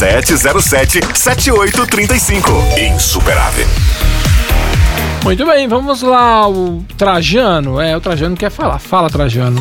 99707-7835. Insuperável. Muito bem, vamos lá, o Trajano. O Trajano quer falar. Fala, Trajano.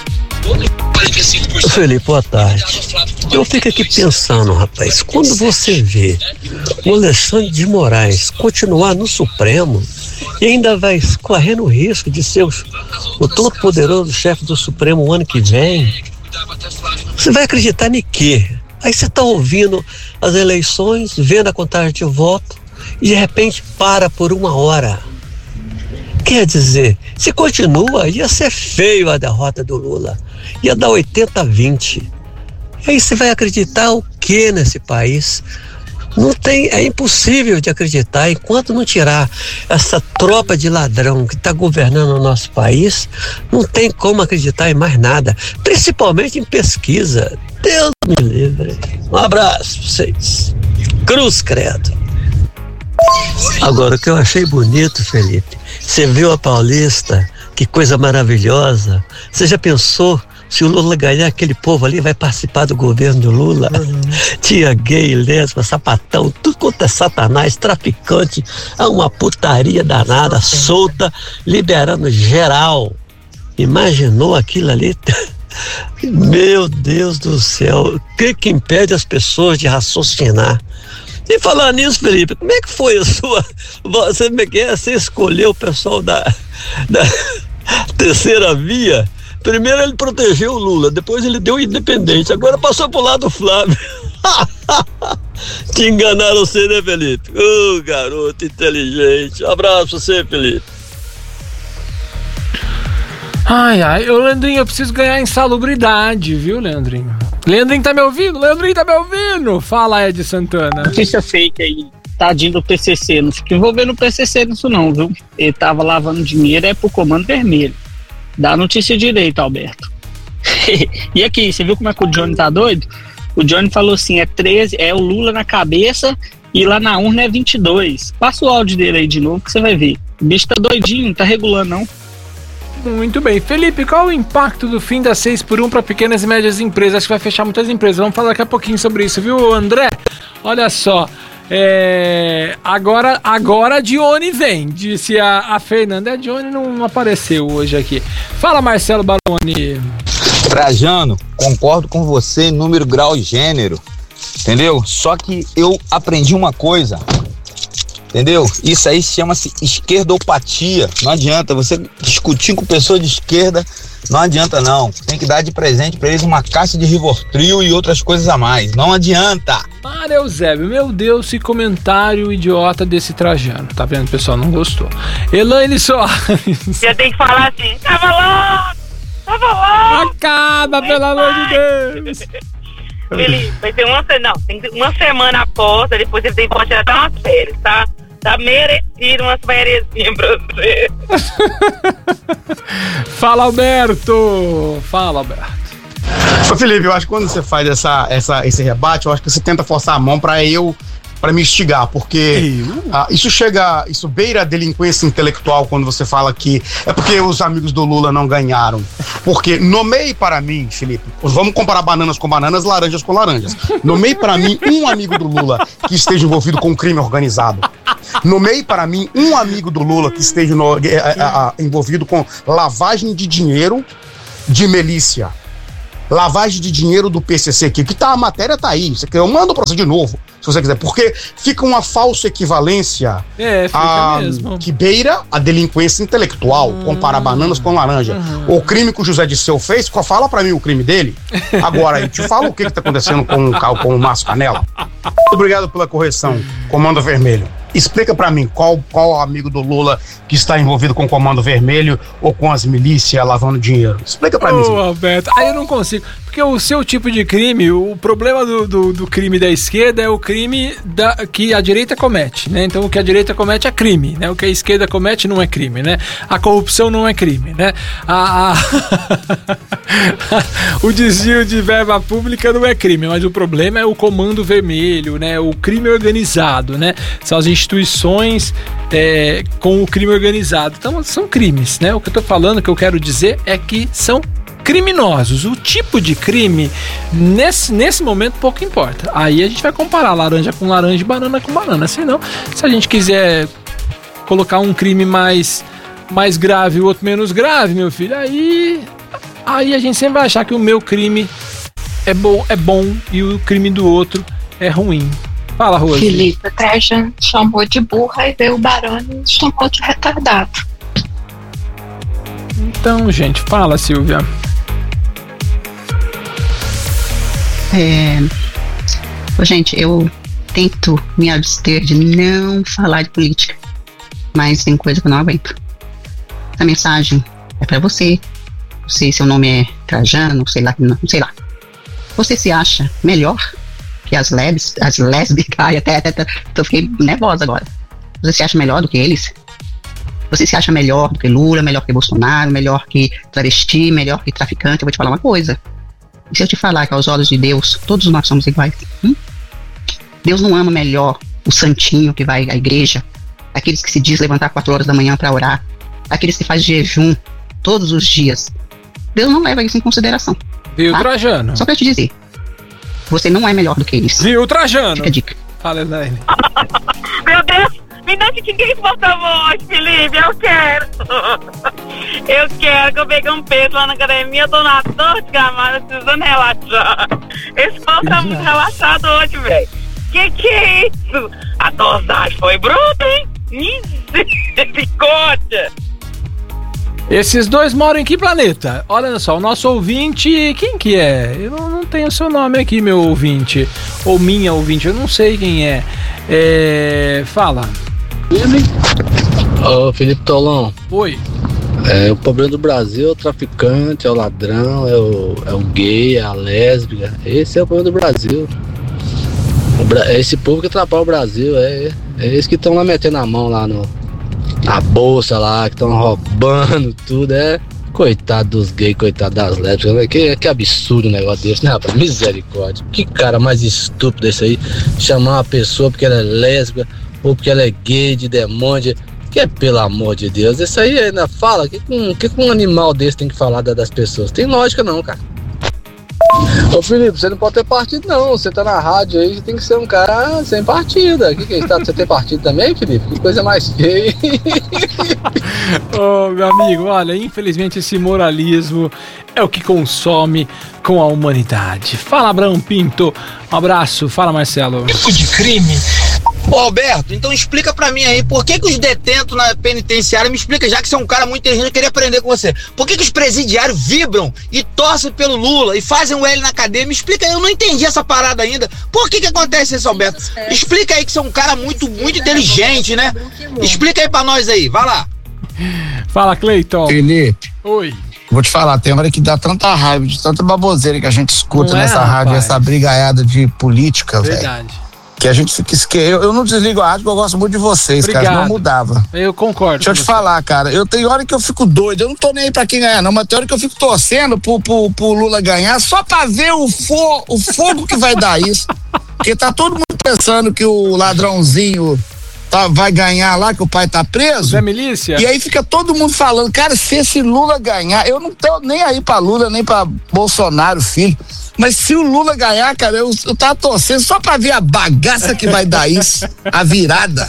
Felipe, boa tarde. Eu fico aqui pensando, rapaz, quando você vê o Alexandre de Moraes continuar no Supremo e ainda vai correndo o risco de ser o todo-poderoso chefe do Supremo o ano que vem, você vai acreditar em quê? Aí você está ouvindo as eleições, vendo a contagem de voto e de repente para por 1 hora. Quer dizer, se continua, ia ser feio a derrota do Lula. Ia dar 80-20. E aí você vai acreditar o que nesse país? Não tem, é impossível de acreditar. Enquanto não tirar essa tropa de ladrão que está governando o nosso país, não tem como acreditar em mais nada. Principalmente em pesquisa. Deus me livre. Um abraço pra vocês. Cruz credo. Agora, o que eu achei bonito, Felipe, você viu a Paulista, que coisa maravilhosa. Você já pensou, se o Lula ganhar, aquele povo ali vai participar do governo do Lula? Tia gay, lésbica, sapatão, tudo quanto é satanás, traficante, é uma putaria danada, solta, liberando geral. Imaginou aquilo ali? Meu Deus do céu, o que impede as pessoas de raciocinar? E falar nisso, Felipe, como é que foi a sua... Você escolheu o pessoal da terceira via? Primeiro ele protegeu o Lula, depois ele deu o independente, agora passou pro lado do Flávio. Te enganaram você, né, Felipe? Garoto inteligente. Abraço pra você, Felipe. Ai, Leandrinho, eu preciso ganhar insalubridade, viu, Leandrinho? Leandrinho tá me ouvindo? Fala, Ed Santana. Notícia fake aí, tadinho do PCC, não fica envolvendo o PCC nisso não, viu? Ele tava lavando dinheiro, pro Comando Vermelho. Dá a notícia direito, Alberto. E aqui, você viu como é que o Johnny tá doido? O Johnny falou assim, é 13, é o Lula na cabeça e lá na urna é 22. Passa o áudio dele aí de novo que você vai ver. O bicho tá doidinho, não tá regulando não. Muito bem. Felipe, qual o impacto do fim da 6x1 para pequenas e médias empresas? Acho que vai fechar muitas empresas. Vamos falar daqui a pouquinho sobre isso, viu, André? Olha só. Agora a Dione vem, disse a Fernanda. A Dione não apareceu hoje aqui. Fala, Marcelo Baroni. Trajano, concordo com você, número, grau e gênero. Entendeu? Só que eu aprendi uma coisa. Entendeu? Isso aí chama-se esquerdopatia. Não adianta você discutir com pessoa de esquerda, não adianta não. Tem que dar de presente pra eles uma caixa de Rivotril e outras coisas a mais. Não adianta. Para, Eusébio, meu Deus, que comentário idiota desse Trajano. Tá vendo, pessoal? Não gostou. Elaine Soares. Você tem que falar assim, tava lá. Acaba, pelo amor de Deus. Felipe, vai ter tem uma semana após, depois ele tem que tirar até umas férias, tá? Tá merecido umas férias pra você. Fala, Alberto. Ô, Felipe, eu acho que quando você faz esse rebate, eu acho que você tenta forçar a mão pra me instigar, porque isso beira a delinquência intelectual quando você fala que é porque os amigos do Lula não ganharam. Porque nomeie para mim, Felipe, vamos comparar bananas com bananas, laranjas com laranjas. Nomeie para mim um amigo do Lula que esteja envolvido com crime organizado. Nomeie para mim um amigo do Lula que esteja envolvido com lavagem de dinheiro de milícia. Lavagem de dinheiro do PCC aqui, a matéria tá aí, eu mando pra você de novo, se você quiser, porque fica uma falsa equivalência mesmo. Que beira a delinquência intelectual, comparar bananas com laranja. O crime que o José Disseu fez, fala pra mim o crime dele. Agora, eu te falo o que tá acontecendo com o Márcio Canela. Obrigado pela correção, Comando Vermelho. Explica pra mim qual amigo do Lula que está envolvido com o Comando Vermelho ou com as milícias lavando dinheiro. Explica pra mim. Alberto, aí eu não consigo. Porque o seu tipo de crime, o problema do crime da esquerda é o crime que a direita comete, né? Então o que a direita comete é crime, né? O que a esquerda comete não é crime, né? A corrupção não é crime, né? O desvio de verba pública não é crime, mas o problema é o Comando Vermelho, né? O crime organizado, né? São as instituições com o crime organizado. Então são crimes, né? O que eu tô falando, o que eu quero dizer é que são criminosos. O tipo de crime, nesse momento, pouco importa. Aí a gente vai comparar laranja com laranja e banana com banana. Senão, se a gente quiser colocar um crime mais grave e o outro menos grave, meu filho, aí a gente sempre vai achar que o meu crime é bom e o crime do outro é ruim. Fala, Rose. Felipe Trajano chamou de burra e veio o Baroni e chamou de retardado. Então, gente, fala, Silvia. Gente, eu tento me abster de não falar de política, mas tem coisa que eu não aguento. A mensagem é pra você. Não sei se seu nome é Trajano, sei lá. Você se acha melhor que as lésbicas? Ai, até fiquei nervosa agora. Você se acha melhor do que eles? Você se acha melhor do que Lula, melhor que Bolsonaro, melhor que travesti, melhor que traficante? Eu vou te falar uma coisa. E se eu te falar que aos olhos de Deus, todos nós somos iguais? Deus não ama melhor o santinho que vai à igreja, aqueles que se diz levantar 4 horas da manhã para orar, aqueles que faz jejum todos os dias. Deus não leva isso em consideração. Viu, tá? Trajano? Só pra te dizer, você não é melhor do que eles. Viu, Trajano? Fica a dica. Fala, Elaine. Meu Deus, me dá que porta-voz, Felipe, eu quero. Eu quero que eu pegue um peso lá na academia, eu tô na dor de camada, precisando relaxar. Esse povo tá muito relaxado hoje, velho. Que é isso? A dosagem foi bruta, hein? Misericórdia. Esses dois moram em que planeta? Olha só, o nosso ouvinte, quem que é? Eu não tenho seu nome aqui, meu ouvinte. Ou minha ouvinte, eu não sei quem é. Fala. Ô, Felipe Tolão. Oi. O problema do Brasil é o traficante, é o ladrão, é o gay, é a lésbica. Esse é o problema do Brasil. É esse povo que atrapalha o Brasil, é eles que estão lá metendo a mão lá na bolsa lá, que estão roubando tudo, coitado dos gays, coitado das lésbicas, que absurdo um negócio desse, né, rapaz? Misericórdia. Que cara mais estúpido esse aí, chamar uma pessoa porque ela é lésbica ou porque ela é gay, de demônio, que pelo amor de Deus, isso aí ainda fala, que um animal desse tem que falar das pessoas? Tem lógica não, cara. Ô Felipe, você não pode ter partido não, você tá na rádio aí, você tem que ser um cara sem partido. Que é isso? Você tem partido também, Felipe? Que coisa mais feia. Ô, meu amigo, olha, infelizmente esse moralismo é o que consome com a humanidade. Fala, Abrão Pinto, um abraço, fala, Marcelo. Tipo de crime. Ô Alberto, então explica pra mim aí, por que os detentos na penitenciária, me explica, já que você é um cara muito inteligente, eu queria aprender com você, por que os presidiários vibram e torcem pelo Lula e fazem o L na cadeia? Me explica aí, eu não entendi essa parada ainda. Por que acontece isso, Alberto? Explica aí que você é um cara muito inteligente, né? Explica aí pra nós aí, vai lá. Fala, Cleiton. Felipe. Oi. Vou te falar, tem hora que dá tanta raiva, de tanta baboseira que a gente escuta nessa rádio, essa brigaiada de política, velho. Verdade. Que a gente fica eu não desligo a rádio porque eu gosto muito de vocês, obrigado. Cara, não mudava. Eu concordo. Deixa eu te falar, cara, eu tenho hora que eu fico doido, eu não tô nem aí pra quem ganhar não, mas tem hora que eu fico torcendo pro Lula ganhar só pra ver o fogo que vai dar isso. Porque tá todo mundo pensando que o ladrãozinho vai ganhar lá, que o pai tá preso. Zé Milícia. E aí fica todo mundo falando, cara, se esse Lula ganhar, eu não tô nem aí pra Lula, nem pra Bolsonaro, filho. Mas se o Lula ganhar, cara, eu tava torcendo só pra ver a bagaça que vai dar isso, a virada.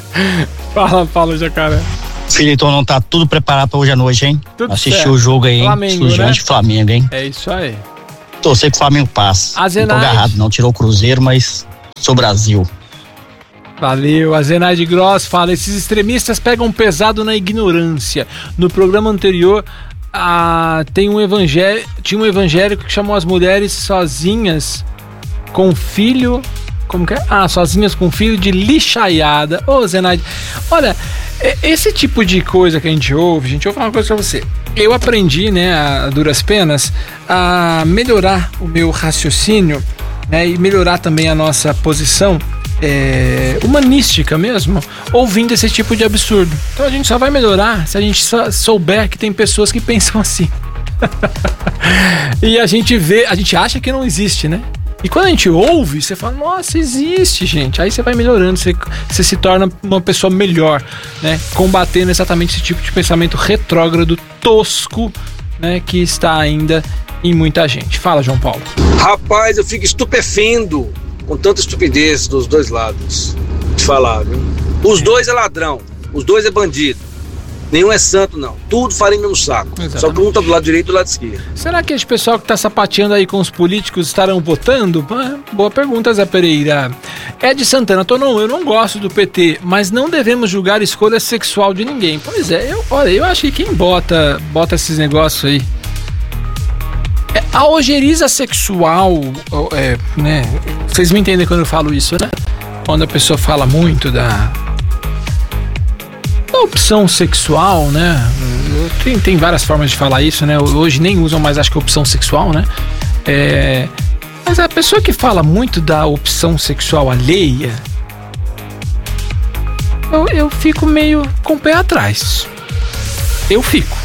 Fala, Jacaré. Filho, não tá tudo preparado pra hoje à noite, hein? Assistir o jogo aí, hein? Flamengo, Sujão, né? De Flamengo, hein? É isso aí. Torcer que o Flamengo passa. Não tô agarrado, não. Tirou o Cruzeiro, mas sou Brasil. Valeu, a Zenaide Gross fala, esses extremistas pegam pesado na ignorância. No programa anterior, tinha um evangélico que chamou as mulheres sozinhas com filho, como que é? Sozinhas com filho de lixaiada. Ô, Zenaide, olha, esse tipo de coisa que a gente ouve, eu vou falar uma coisa pra você. Eu aprendi, né, a duras penas, a melhorar o meu raciocínio, né, e melhorar também a nossa posição humanística mesmo, ouvindo esse tipo de absurdo. Então a gente só vai melhorar se a gente souber que tem pessoas que pensam assim. E a gente acha que não existe, né? E quando a gente ouve, você fala, nossa, existe, gente. Aí você vai melhorando, você se torna uma pessoa melhor, né? Combatendo exatamente esse tipo de pensamento retrógrado, tosco, né, que está ainda em muita gente. Fala, João Paulo. Rapaz, eu fico estupefendo com tanta estupidez dos dois lados. Vou te falar, viu? Os dois é ladrão, os dois é bandido. Nenhum é santo, não. Tudo farinha no saco. Exatamente. Só que um tá do lado direito e do lado esquerdo. Será que esse pessoal que tá sapateando aí com os políticos estarão votando? Boa pergunta, Zé Pereira. Ed Santana, eu não gosto do PT, mas não devemos julgar a escolha sexual de ninguém. Pois é, eu acho que quem bota esses negócios aí... A ojeriza sexual, né? Vocês me entendem quando eu falo isso, né? Quando a pessoa fala muito da opção sexual, né? Tem várias formas de falar isso, né? Hoje nem usam mais, acho que opção sexual, né? Mas a pessoa que fala muito da opção sexual alheia, eu fico meio com o pé atrás. Eu fico.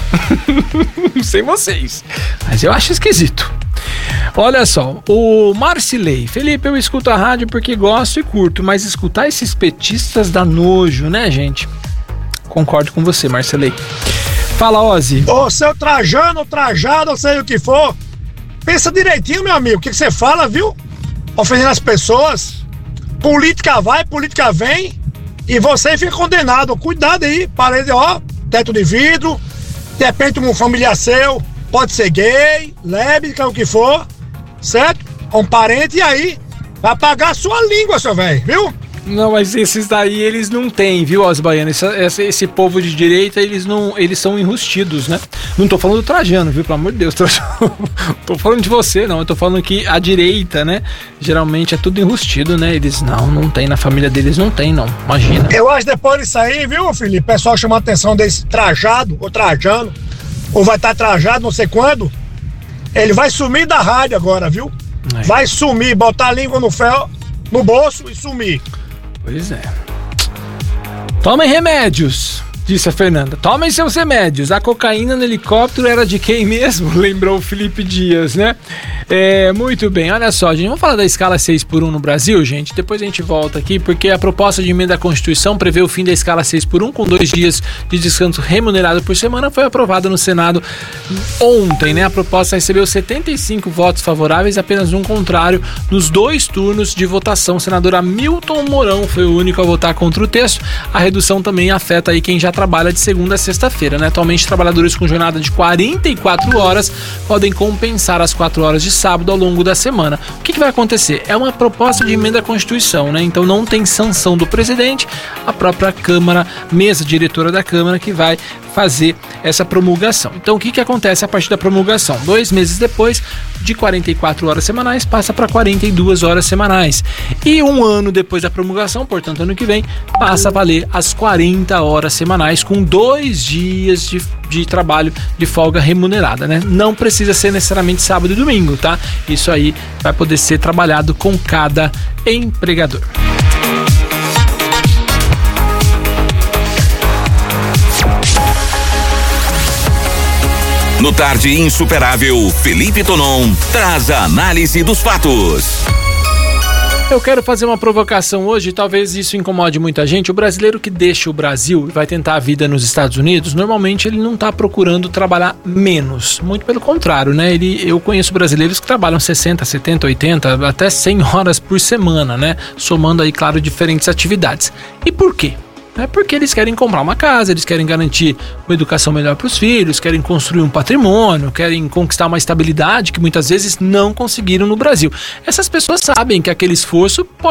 Não sei vocês, mas eu acho esquisito. Olha só, o Marcilei: Felipe, eu escuto a rádio porque gosto e curto, mas escutar esses petistas dá nojo, né, gente? Concordo com você, Marcilei. Fala, Ozzy. Ô, seu trajado, ou sei o que for, pensa direitinho, meu amigo, o que você fala, viu? Ofendendo as pessoas. Política vai, política vem, e você fica condenado. Cuidado aí, parede, teto de vidro. De repente um familiar seu pode ser gay, lésbica, o que for, certo? Um parente, e aí vai pagar a sua língua, seu velho, viu? Não, mas esses daí eles não têm, viu, Os Baiano? Esse povo de direita, eles são enrustidos, né? Não tô falando do Trajano, viu? Pelo amor de Deus, tô falando de você, não. Eu tô falando que a direita, né? Geralmente é tudo enrustido, né? Eles não tem, na família deles não tem, não. Imagina. Eu acho que depois disso aí, viu, Felipe? O pessoal chama a atenção desse trajado, ou trajano, ou vai estar trajado, não sei quando. Ele vai sumir da rádio agora, viu? Vai sumir, botar a língua no bolso e sumir. Pois é. Tomem remédios, disse a Fernanda. Tomem seus remédios. A cocaína no helicóptero era de quem mesmo? Lembrou o Felipe Dias, né? Muito bem, olha só, gente. Vamos falar da escala 6x1 no Brasil, gente? Depois a gente volta aqui, porque a proposta de emenda à Constituição prevê o fim da escala 6x1 com 2 dias de descanso remunerado por semana. Foi aprovada no Senado ontem, né? A proposta recebeu 75 votos favoráveis, apenas um contrário nos 2 turnos de votação. O senador Hamilton Mourão foi o único a votar contra o texto. A redução também afeta aí quem já trabalha de segunda a sexta-feira, né? Atualmente, trabalhadores com jornada de 44 horas podem compensar as 4 horas de sábado ao longo da semana. O que vai acontecer? É uma proposta de emenda à Constituição, né? Então não tem sanção do presidente, a própria Câmara, mesa diretora da Câmara, que vai fazer essa promulgação. Então o que acontece a partir da promulgação? 2 meses depois, de 44 horas semanais, passa para 42 horas semanais. E 1 ano depois da promulgação, portanto ano que vem, passa a valer as 40 horas semanais, com 2 dias de trabalho de folga remunerada, né? Não precisa ser necessariamente sábado e domingo, tá? Isso aí vai poder ser trabalhado com cada empregador. No Tarde Insuperável, Felipe Tonon traz a análise dos fatos. Eu quero fazer uma provocação hoje, talvez isso incomode muita gente. O brasileiro que deixa o Brasil e vai tentar a vida nos Estados Unidos, normalmente ele não está procurando trabalhar menos. Muito pelo contrário, né? Eu conheço brasileiros que trabalham 60, 70, 80, até 100 horas por semana, né? Somando aí, claro, diferentes atividades. E por quê? É porque eles querem comprar uma casa, eles querem garantir uma educação melhor para os filhos, querem construir um patrimônio, querem conquistar uma estabilidade que muitas vezes não conseguiram no Brasil. Essas pessoas sabem que aquele esforço